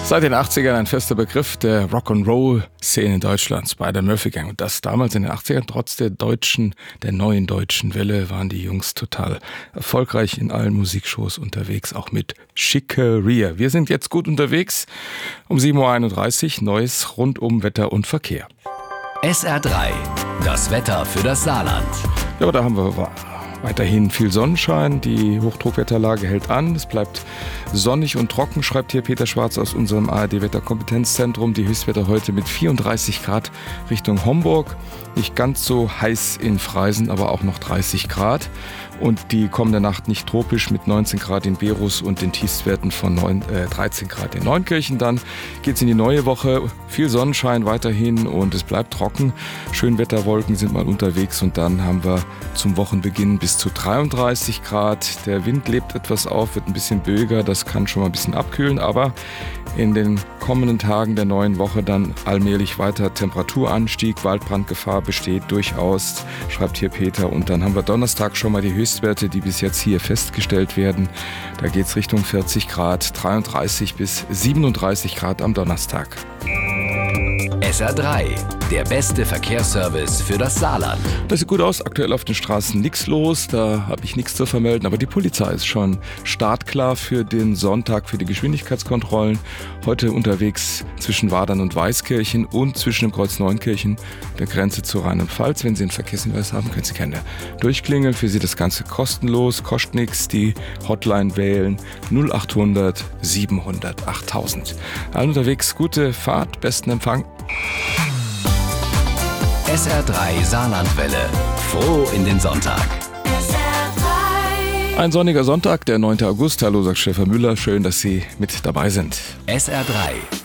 Seit den 80ern ein fester Begriff der Rock'n'Roll-Szene in Deutschland, Spider-Murphy Gang. Und das damals in den 80ern, trotz der neuen deutschen Welle, waren die Jungs total erfolgreich in allen Musikshows unterwegs, auch mit Schickeria. Wir sind jetzt gut unterwegs. Um 7.31 Uhr, Neues rund um Wetter und Verkehr. SR3, das Wetter für das Saarland. Ja, aber da haben wir weiterhin viel Sonnenschein, die Hochdruckwetterlage hält an, es bleibt sonnig und trocken, schreibt hier Peter Schwarz aus unserem ARD-Wetterkompetenzzentrum. Die Höchstwerte heute mit 34 Grad Richtung Homburg, nicht ganz so heiß in Freisen, aber auch noch 30 Grad. Und die kommende Nacht nicht tropisch mit 19 Grad in Berus und den Tiefstwerten von 13 Grad in Neunkirchen. Dann geht's in die neue Woche, viel Sonnenschein weiterhin und es bleibt trocken. Schönwetterwolken sind mal unterwegs und dann haben wir zum Wochenbeginn bis zu 33 Grad. Der Wind lebt etwas auf, wird ein bisschen böiger, das kann schon mal ein bisschen abkühlen, aber in den kommenden Tagen der neuen Woche dann allmählich weiter Temperaturanstieg, Waldbrandgefahr besteht durchaus, schreibt hier Peter. Und dann haben wir Donnerstag schon mal die Höchstwerte, die bis jetzt hier festgestellt werden. Da geht es Richtung 40 Grad, 33 bis 37 Grad am Donnerstag. SR3, der beste Verkehrsservice für das Saarland. Das sieht gut aus, aktuell auf den Straßen nichts los, da habe ich nichts zu vermelden, aber die Polizei ist schon startklar für den Sonntag, für die Geschwindigkeitskontrollen. Heute unterwegs zwischen Wadern und Weißkirchen und zwischen dem Kreuz Neunkirchen, der Grenze zu Rheinland-Pfalz. Wenn Sie einen Verkehrshinweis haben, können Sie gerne durchklingeln. Für Sie das Ganze kostenlos, kostet nichts. Die Hotline wählen 0800 700 8000. Allen unterwegs, gute Fahrt, besten Empfang. SR3 Saarlandwelle. Froh in den Sonntag. Ein sonniger Sonntag, der 9. August. Hallo, sagt Stefan Müller. Schön, dass Sie mit dabei sind. SR3